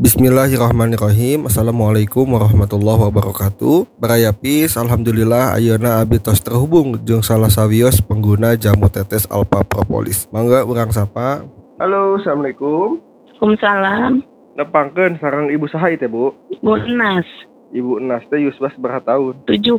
Bismillahirrahmanirrahim. Assalamualaikum warahmatullahi wabarakatuh. Barayapis, alhamdulillah ayeuna abdi tos terhubung jeung salah sawios pengguna jamu tetes Alpha Propolis. Mangga urang sapa. Halo, assalamualaikum. Waalaikumsalam. Nepangkeun sareng Ibu saha teh, Bu? Bu Enas, Ibu Enas teh yusbas berapa tahun? 72.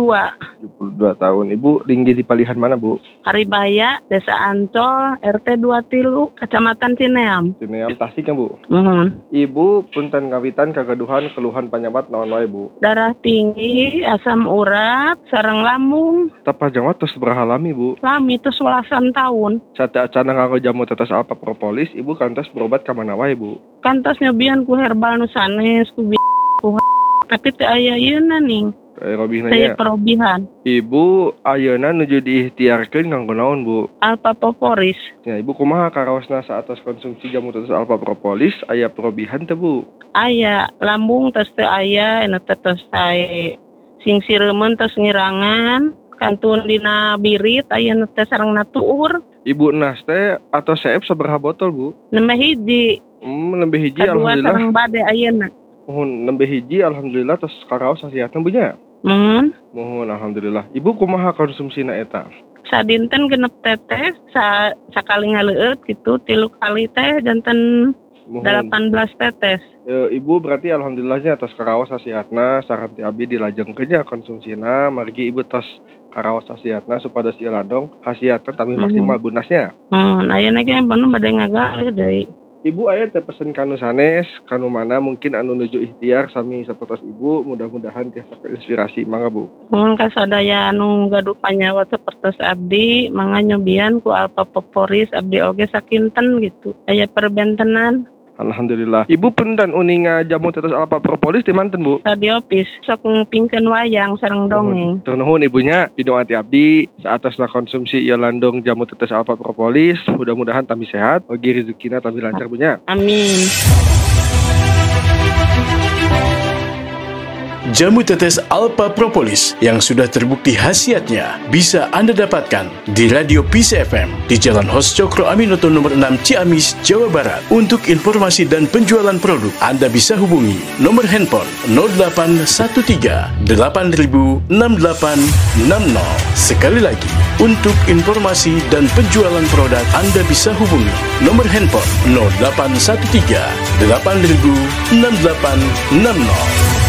72 tahun. Ibu tinggi di palihan mana, Bu? Haribaya, Desa Ancol, RT 23, Kecamatan Cineam. Cineam Tasik kan, Bu? Mohon. Ibu punten ngawitan kagaduhan keluhan panyamat naon wae, Bu? Darah tinggi, asam urat, sareng lambung. Tapa jawat tos beraha lami, Bu? Lami itu 11 tahun. Sate acana nganggo jamu tetes Alpha Propolis, Ibu kantos berobat ka mana wae, Bu? Kantos nyobian ku herbal nu sanes, ku tapi teu aya ieuna ning. Robihna Saya nya. perobihan. Ibu ayeuna nuju diikhtiarkeun nganggo naon, Bu? Alpha Propolis. Ya, Ibu kumaha karaosna saatos konsumsi jamu tetes Alpha Propolis aya perobihan teh, Bu? Aya lambung tos teu aya, anu teh tos sae sing sireumeun tos ngirangan, kantun dina birit aya nu teh sarengna tuur. Ibu Nas teh atau CF sabaraha botol, Bu? Nembe hiji, Nembe hiji kadua alhamdulillah. sareng bade ayeuna. Mohon nembe hiji alhamdulillah tos karaos hasiatna Bu nya. Mohon alhamdulillah. Ibu kumaha konsumsina eta? Sadinten genep tetes, sakali ngaleueut gitu, 3 kali teh janten 18 tetes. Ibu berarti alhamdulillahnya atas karaos hasiatna saran ti abdi dilajengkeun nya konsumsina margi Ibu tos karaos hasiatna supados ieu ladong hasiatna tapi maksimal bunasnya. Ayeuna ge bener bade ngagalih deui. Ibu aya teh pesen kanu sanes, kanu mana mungkin anu nuju ikhtiar sami sapertos Ibu, mudah-mudahan tiasa inspirasi mangga, Bu. Mun kasadaya anu gaduh panyawa sapertos abdi, mangga nyobian ku Alpha Propolis abdi oge sakinten gitu. Aya perbentenan. Alhamdulillah. Ibu punten uninga jamu tetes Alpha Propolis di manten, Bu? Radiopis sok ngpingkeun wayang sareng dongeng. Tur nuhun Ibunya, pidung ati abdi saatosna konsumsi ieu landong jamu tetes Alpha Propolis, mudah-mudahan tambi sehat, ogi rezekina tambi lancar Bunya. Amin. Jamu tetes Alpha Propolis yang sudah terbukti khasiatnya bisa Anda dapatkan di Radio Peace FM di Jalan Hos Cokro Aminoto nomor 6 Ciamis, Jawa Barat. Untuk informasi dan penjualan produk, Anda bisa hubungi nomor handphone 0813 8000 6860. Sekali lagi, untuk informasi dan penjualan produk, Anda bisa hubungi nomor handphone 0813 8000 6860.